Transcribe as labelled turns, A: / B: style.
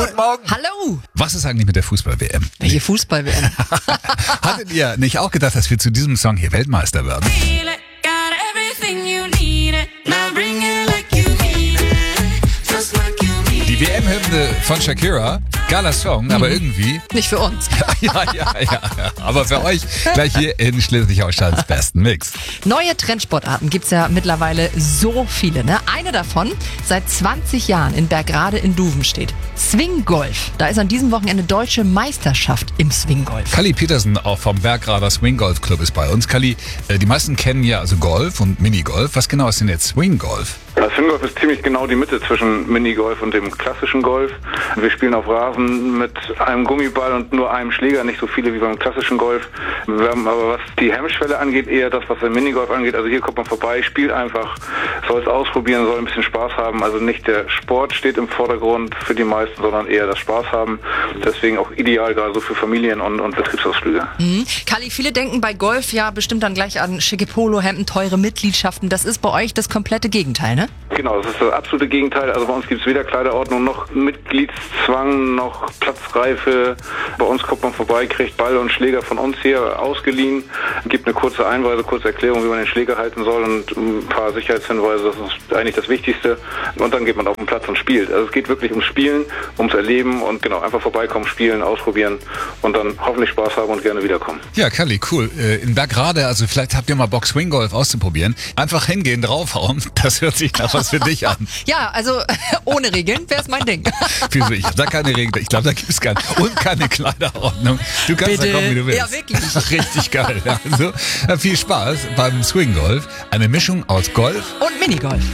A: Guten Morgen.
B: Hallo.
A: Was ist eigentlich mit der Fußball-WM?
B: Welche Fußball-WM?
A: Hattet ihr nicht auch gedacht, dass wir zu diesem Song hier Weltmeister werden? Die WM-Hymne von Shakira, geiler Song, aber irgendwie...
B: Nicht für uns.
A: ja. Aber für euch gleich hier in Schleswig-Holsteins besten Mix.
B: Neue Trendsportarten gibt's ja mittlerweile so viele. Ne? Eine davon seit 20 Jahren in Bergrade in Duven steht. Swinggolf. Da ist an diesem Wochenende deutsche Meisterschaft im Swinggolf.
A: Kalli Petersen auch vom Bergrader Swinggolf Club ist bei uns. Kalli, die meisten kennen ja also Golf und Minigolf. Was genau ist denn jetzt Swinggolf?
C: Das Swinggolf ist ziemlich genau die Mitte zwischen Minigolf und dem klassischen Golf. Wir spielen auf Rasen mit einem Gummiball und nur einem Schläger, nicht so viele wie beim klassischen Golf. Wir haben aber, was die Hemmschwelle angeht, eher das, was der Minigolf angeht. Also hier kommt man vorbei, spielt einfach, soll es ausprobieren, soll ein bisschen Spaß haben. Also nicht der Sport steht im Vordergrund für die meisten, sondern eher das Spaß haben. Deswegen auch ideal gerade so für Familien und Betriebsausflüge.
B: Kalli, viele denken bei Golf ja bestimmt dann gleich an schicke Polohemden, teure Mitgliedschaften. Das ist bei euch das komplette Gegenteil, ne?
C: Genau, das ist das absolute Gegenteil. Also bei uns gibt es weder Kleiderordnung noch Mitgliedszwang noch Platzreife. Bei uns kommt man vorbei, kriegt Ball und Schläger von uns hier ausgeliehen, gibt eine kurze Einweise, kurze Erklärung, wie man den Schläger halten soll und ein paar Sicherheitshinweise. Das ist eigentlich das Wichtigste. Und dann geht man auf den Platz und spielt. Also es geht wirklich ums Spielen, ums Erleben und genau, einfach vorbeikommen, spielen, ausprobieren und dann hoffentlich Spaß haben und gerne wiederkommen.
A: Ja, Kalli, cool. In Bergrade, also vielleicht habt ihr mal Bock, Swinggolf auszuprobieren. Einfach hingehen, draufhauen. Das hört sich nach was für dich an.
B: Ja, also ohne Regeln wär's mein Ding.
A: Wieso? Ich habe da keine Regeln. Ich glaube, da gibt es keine. Und keine Kleiderordnung. Du kannst
B: Bitte.
A: da kommen, wie du willst.
B: Ja, wirklich.
A: Richtig geil. Also, viel Spaß beim Swinggolf. Eine Mischung aus Golf
B: Und Minigolf.